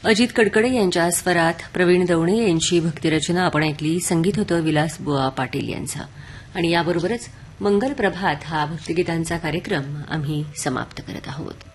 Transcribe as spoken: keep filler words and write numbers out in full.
अजित कडकडे यांच्या स्वरात प्रवीण दवणे यांची भक्तिरचना आपण ऐकली. संगीत होतं विलास बुवा पाटील यांचं. आणि याबरोबरच मंगल प्रभात हा भक्तिगीतांचा कार्यक्रम आम्ही समाप्त करत आहोत.